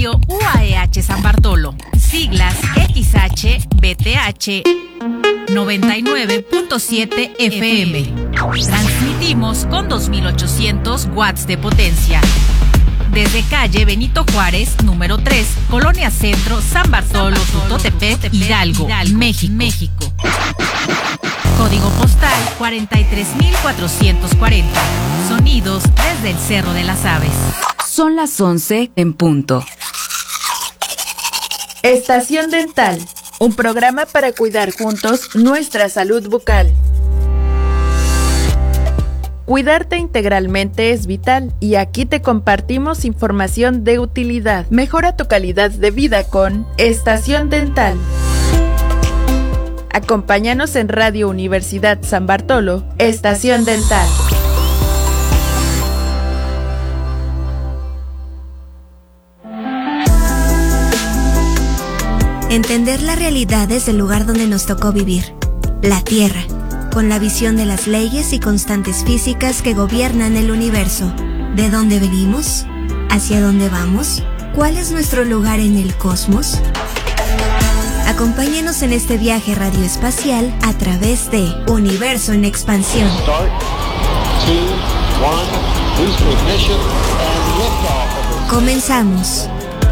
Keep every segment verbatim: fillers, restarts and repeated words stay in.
Radio U A E H San Bartolo, siglas X H B T H noventa y nueve punto siete F M. Transmitimos con dos mil ochocientos watts de potencia. Desde calle Benito Juárez, número tres, Colonia Centro, San Bartolo, Tutotepec, Hidalgo, México. México. Código postal cuarenta y tres mil cuatrocientos cuarenta. Sonidos desde el Cerro de las Aves. Son las once en punto. Estación Dental, un programa para cuidar juntos nuestra salud bucal. Cuidarte integralmente es vital y aquí te compartimos información de utilidad. Mejora tu calidad de vida con Estación Dental. Acompáñanos en Radio Universidad San Bartolo, Estación Dental. Entender la realidad desde el lugar donde nos tocó vivir, la Tierra, con la visión de las leyes y constantes físicas que gobiernan el universo. ¿De dónde venimos? ¿Hacia dónde vamos? ¿Cuál es nuestro lugar en el cosmos? Acompáñenos en este viaje radioespacial a través de Universo en Expansión. Start, two, one, boost ignition, and lift off. Comenzamos.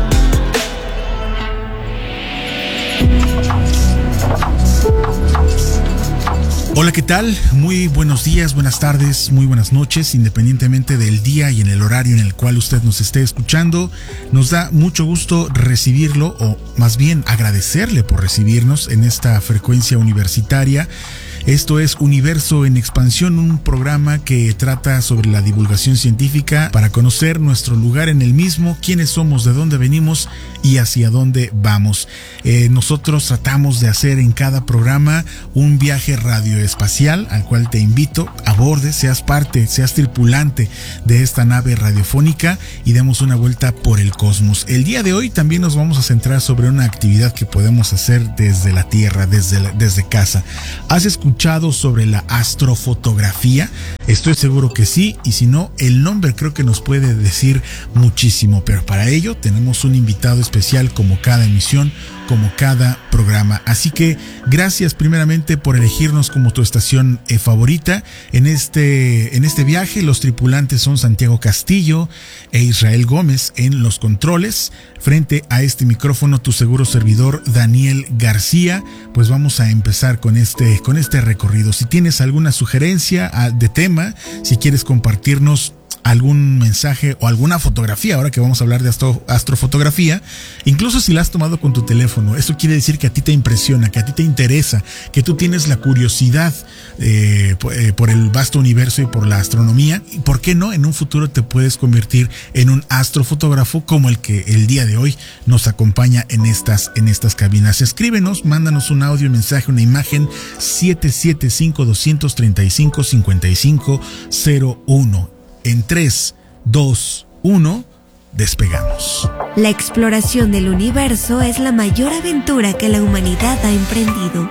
Hola, ¿qué tal? Muy buenos días, buenas tardes, muy buenas noches, independientemente del día y en el horario en el cual usted nos esté escuchando. Nos da mucho gusto recibirlo, o más bien agradecerle por recibirnos en esta frecuencia universitaria. Esto es Universo en Expansión, un programa que trata sobre la divulgación científica para conocer nuestro lugar en el mismo, quiénes somos, de dónde venimos y hacia dónde vamos. Eh, nosotros tratamos de hacer en cada programa un viaje radioespacial al cual te invito, abordes, seas parte, seas tripulante de esta nave radiofónica y demos una vuelta por el cosmos. El día de hoy también nos vamos a centrar sobre una actividad que podemos hacer desde la Tierra, desde, la, desde casa. ¿Has escuchado escuchado sobre la astrofotografía? Estoy seguro que sí, y si no, el nombre creo que nos puede decir muchísimo, pero para ello tenemos un invitado especial como cada emisión, como cada programa. Así que gracias primeramente por elegirnos como tu estación eh, favorita. En este, en este viaje los tripulantes son Santiago Castillo e Israel Gómez en los controles. Frente a este micrófono tu seguro servidor Daniel García. Pues vamos a empezar con este, con este recorrido. Si tienes alguna sugerencia de tema, si quieres compartirnos algún mensaje o alguna fotografía, ahora que vamos a hablar de astro, astrofotografía, incluso si la has tomado con tu teléfono, eso quiere decir que a ti te impresiona, que a ti te interesa, que tú tienes la curiosidad eh, por, eh, por el vasto universo y por la astronomía, y por qué no, en un futuro te puedes convertir en un astrofotógrafo como el que el día de hoy nos acompaña en estas, en estas cabinas. Escríbenos, mándanos un audio, un mensaje, una imagen, siete siete cinco, dos tres cinco, cinco cinco cero uno. En tres, dos, uno, despegamos. La exploración del universo es la mayor aventura que la humanidad ha emprendido.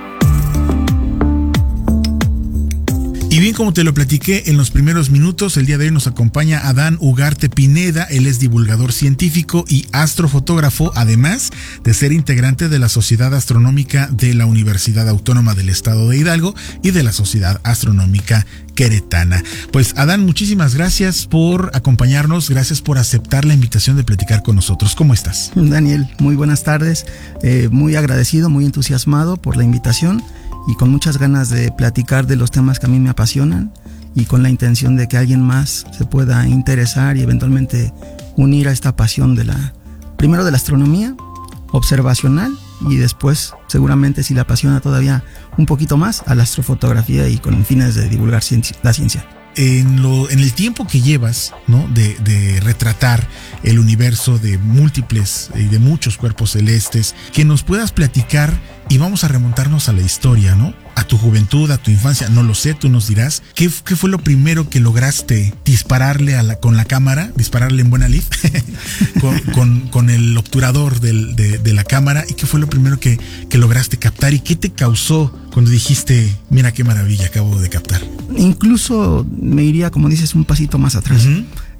Y bien, como te lo platiqué en los primeros minutos, el día de hoy nos acompaña Adán Ugarte Pineda. Él es divulgador científico y astrofotógrafo, además de ser integrante de la Sociedad Astronómica de la Universidad Autónoma del Estado de Hidalgo y de la Sociedad Astronómica Queretana. Pues Adán, muchísimas gracias por acompañarnos, gracias por aceptar la invitación de platicar con nosotros. ¿Cómo estás? Daniel, muy buenas tardes, eh, muy agradecido, muy entusiasmado por la invitación y con muchas ganas de platicar de los temas que a mí me apasionan y con la intención de que alguien más se pueda interesar y eventualmente unir a esta pasión de la, primero de la astronomía observacional y después seguramente, si la apasiona todavía un poquito más, a la astrofotografía y con fines de divulgar ciencia, la ciencia. En, lo, en el tiempo que llevas, ¿no? de, de retratar el universo de múltiples y de muchos cuerpos celestes, que nos puedas platicar, y vamos a remontarnos a la historia, ¿no? A tu juventud, a tu infancia, no lo sé, tú nos dirás. ¿Qué, qué fue lo primero que lograste dispararle a la, con la cámara? Dispararle en buena lid, con, con, con el obturador del, de, de la cámara. ¿Y qué fue lo primero que, que lograste captar? ¿Y qué te causó cuando dijiste, mira qué maravilla acabo de captar? Incluso me iría, como dices, un pasito más atrás. Uh-huh.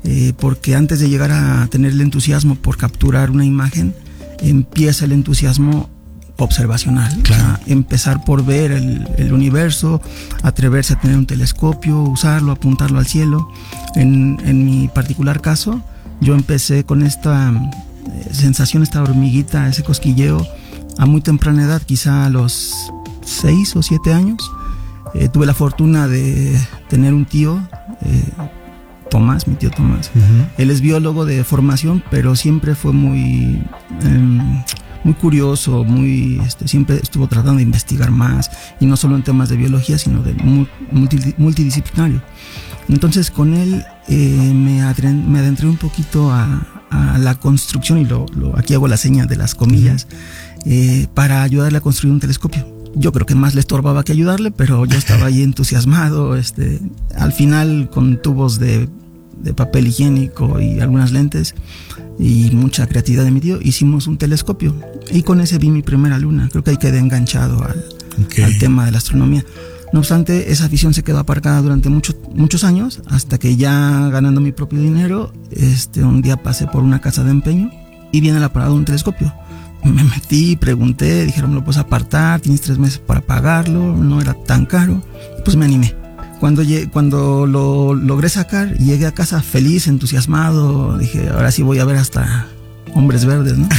eh, porque antes de llegar a tener el entusiasmo por capturar una imagen, empieza el entusiasmo observacional. Claro. O sea, empezar por ver el, el universo, atreverse a tener un telescopio, usarlo, apuntarlo al cielo. En, en mi particular caso, yo empecé con esta eh, sensación, esta hormiguita, ese cosquilleo, a muy temprana edad, quizá a los seis o siete años. Eh, tuve la fortuna de tener un tío, eh, Tomás, mi tío Tomás. Uh-huh. Él es biólogo de formación, pero siempre fue muy... Eh, muy curioso, muy este, siempre estuvo tratando de investigar más, y no solo en temas de biología, sino de multi, multidisciplinario. Entonces con él eh, me, adren, me adentré un poquito a, a la construcción, y lo, lo, aquí hago la seña de las comillas, eh, para ayudarle a construir un telescopio. Yo creo que más le estorbaba que ayudarle, pero yo estaba ahí entusiasmado. Este, al final, con tubos de, de papel higiénico y algunas lentes y mucha creatividad de mi tío, hicimos un telescopio, y con ese vi mi primera luna. Creo que ahí quedé enganchado al, okay. al tema de la astronomía. No obstante, esa afición se quedó aparcada durante muchos muchos años, hasta que ya ganando mi propio dinero, este, un día pasé por una casa de empeño y viene el aparado de un telescopio. Me metí, pregunté, dijeron, me lo puedes apartar, tienes tres meses para pagarlo, no era tan caro. Pues me animé. Cuando, cuando lo logré sacar y llegué a casa feliz, entusiasmado, dije, ahora sí voy a ver hasta hombres verdes, ¿no?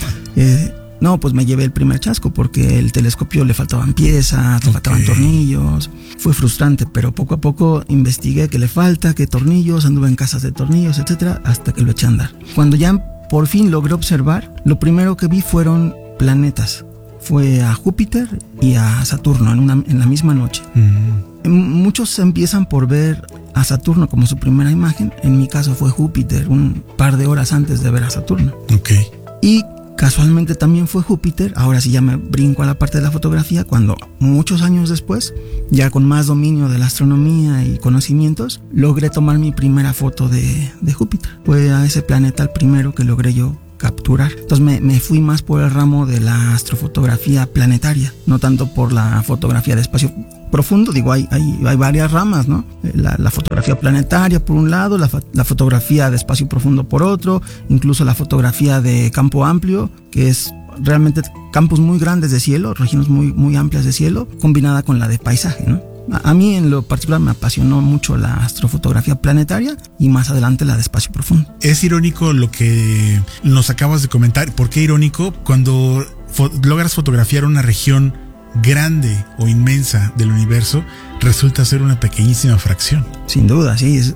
eh, no, pues me llevé el primer chasco, porque el telescopio le faltaban piezas, le okay. faltaban tornillos. Fue frustrante, pero poco a poco investigué qué le falta, qué tornillos, anduve en casas de tornillos, etcétera, hasta que lo eché a andar. Cuando ya por fin logré observar, lo primero que vi fueron planetas. Fue a Júpiter y a Saturno en, una, en la misma noche. Mm. Muchos empiezan por ver a Saturno como su primera imagen. En mi caso fue Júpiter, un par de horas antes de ver a Saturno. Okay. Y casualmente también fue Júpiter. Ahora sí ya me brinco a la parte de la fotografía, cuando muchos años después, ya con más dominio de la astronomía y conocimientos, logré tomar mi primera foto de, de Júpiter. Fue a ese planeta el primero que logré yo capturar. Entonces me, me fui más por el ramo de la astrofotografía planetaria, no tanto por la fotografía de espacio profundo. Digo, hay, hay, hay varias ramas, ¿no? La, la fotografía planetaria por un lado, la, la fotografía de espacio profundo por otro, incluso la fotografía de campo amplio, que es realmente campos muy grandes de cielo, regiones muy, muy amplias de cielo, combinada con la de paisaje, ¿no? A mí en lo particular me apasionó mucho la astrofotografía planetaria, y más adelante la de espacio profundo. Es irónico lo que nos acabas de comentar. ¿Por qué irónico? Cuando fo- logras fotografiar una región grande o inmensa del universo, resulta ser una pequeñísima fracción. Sin duda, sí. Es,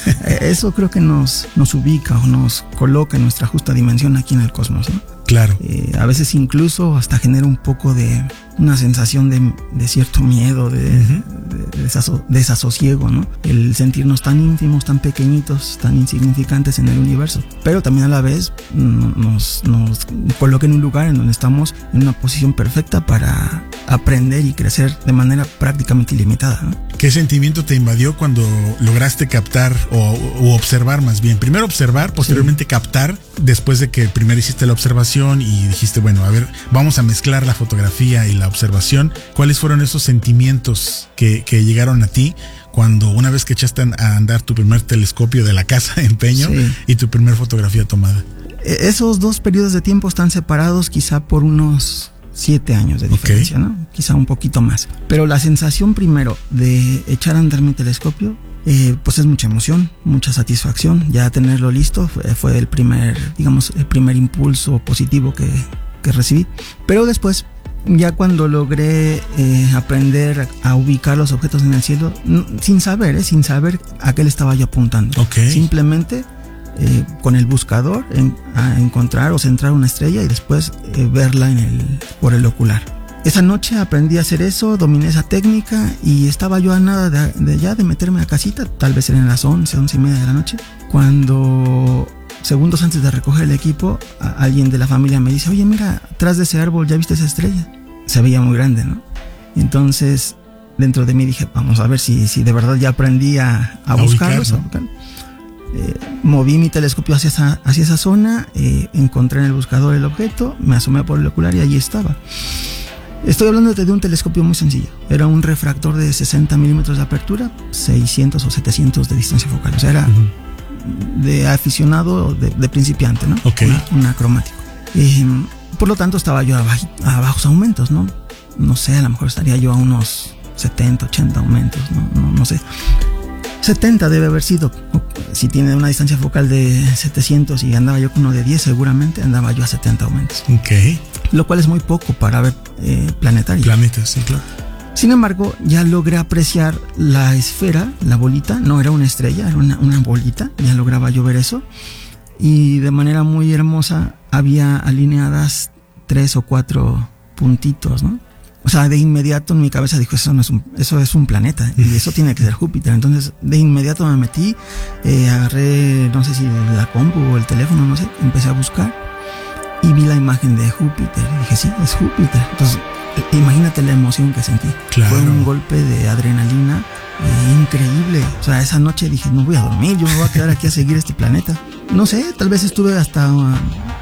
eso creo que nos, nos ubica o nos coloca en nuestra justa dimensión aquí en el cosmos, ¿no? Claro. Eh, a veces incluso hasta genera un poco de una sensación de, de cierto miedo, de, uh-huh. de, de, desaso, de desasosiego, ¿no? El sentirnos tan ínfimos, tan pequeñitos, tan insignificantes en el universo. Pero también a la vez nos, nos coloca en un lugar en donde estamos en una posición perfecta para aprender y crecer de manera prácticamente ilimitada, ¿no? ¿Qué sentimiento te invadió cuando lograste captar o, o observar más bien? Primero observar, posteriormente sí. captar, después de que primero hiciste la observación y dijiste, bueno, a ver, vamos a mezclar la fotografía y la observación. ¿Cuáles fueron esos sentimientos que, que llegaron a ti cuando una vez que echaste a andar tu primer telescopio de la casa de empeño sí. y tu primer fotografía tomada? Esos dos periodos de tiempo están separados quizá por unos siete años de diferencia, okay. ¿no? Quizá un poquito más. Pero la sensación primero de echar a andar mi telescopio, eh, pues es mucha emoción, mucha satisfacción. Ya tenerlo listo fue, fue el primer, digamos, el primer impulso positivo que, que recibí. Pero después, ya cuando logré eh, aprender a ubicar los objetos en el cielo, n- sin saber, eh, sin saber a qué le estaba yo apuntando. Okay. Simplemente Eh, con el buscador en, a encontrar o centrar una estrella y después eh, verla en el, por el ocular. Esa noche aprendí a hacer eso, dominé esa técnica, y estaba yo a nada de, de ya de meterme a casita. Tal vez eran las once, once y media de la noche, cuando segundos antes de recoger el equipo, a, alguien de la familia me dice, oye, mira, atrás de ese árbol, ¿ya viste esa estrella? Se veía muy grande, ¿no? Entonces dentro de mí dije, vamos a ver si, si de verdad ya aprendí a, a, a buscarlo, ubicar, ¿no? a buscarlo. Eh, moví mi telescopio hacia esa, hacia esa zona, eh, encontré en el buscador el objeto, me asomé por el ocular y allí estaba. Estoy hablando de un telescopio muy sencillo. Era un refractor de sesenta milímetros de apertura, seiscientos o setecientos de distancia focal. O sea, era uh-huh. de aficionado de, de principiante, ¿no? Ok. Una, una cromático. Eh, por lo tanto, estaba yo a, baj, a bajos aumentos, ¿no? No sé, a lo mejor estaría yo a unos setenta, ochenta aumentos, ¿no? No, no sé. setenta debe haber sido. Si tiene una distancia focal de setecientos y andaba yo con uno de diez, seguramente andaba yo a setenta aumentos. Ok. Lo cual es muy poco para ver eh, planetarios. Planetas, sí, claro. Sin embargo, ya logré apreciar la esfera, la bolita. No era una estrella, era una, una bolita. Ya lograba yo ver eso. Y de manera muy hermosa había alineadas tres o cuatro puntitos, ¿no? O sea, de inmediato en mi cabeza dijo, eso no es un, eso es un planeta y eso tiene que ser Júpiter. Entonces, de inmediato me metí, eh, agarré, no sé si la compu o el teléfono, no sé, empecé a buscar y vi la imagen de Júpiter. Y dije, sí, es Júpiter. Entonces, imagínate la emoción que sentí. Claro. Fue un golpe de adrenalina eh, increíble. O sea, esa noche dije, no voy a dormir, yo me voy a quedar aquí a seguir este planeta. No sé, tal vez estuve hasta... Uh,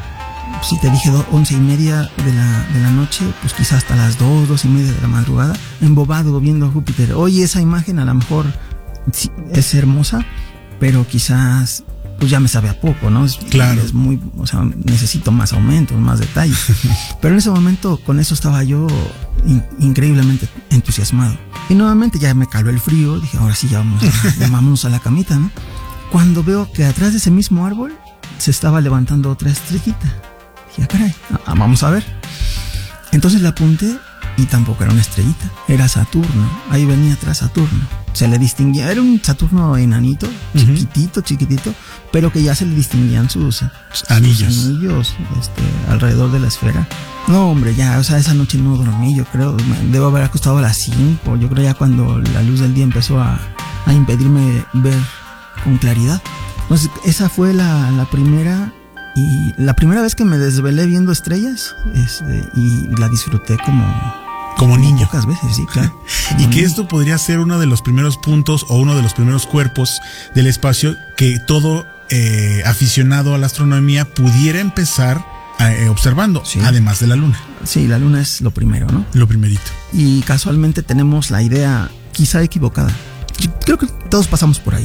si te dije do, once y media de la, de la noche, pues quizás hasta las dos, dos y media de la madrugada, embobado viendo a Júpiter. Hoy esa imagen a lo mejor sí, es hermosa, pero quizás pues ya me sabe a poco, ¿no? Es, claro. Es muy, o sea, necesito más aumentos, más detalles. Pero en ese momento con eso estaba yo in, increíblemente entusiasmado. Y nuevamente ya me caló el frío, dije, ahora sí ya vamos a, ya vámonos a la camita, ¿no? Cuando veo que atrás de ese mismo árbol se estaba levantando otra estrellita. Dije, ah, caray, ah, vamos a ver. Entonces la apunté y tampoco era una estrellita, era Saturno. Ahí venía atrás Saturno. Se le distinguía, era un Saturno enanito, uh-huh. chiquitito, chiquitito, pero que ya se le distinguían sus, sus anillos, sus anillos este, alrededor de la esfera. No, hombre, ya, o sea, esa noche no dormí, yo creo, debo haber acostado a las cinco, yo creo ya cuando la luz del día empezó a, a impedirme ver con claridad. Entonces, esa fue la, la primera... Y la primera vez que me desvelé viendo estrellas, este, y la disfruté como... Como niño. Pocas veces, sí, claro. Y que esto podría ser uno de los primeros puntos o uno de los primeros cuerpos del espacio que todo eh, aficionado a la astronomía pudiera empezar eh, observando, sí. Además de la luna. Sí, la luna es lo primero, ¿no? Lo primerito. Y casualmente tenemos la idea quizá equivocada. Yo creo que todos pasamos por ahí.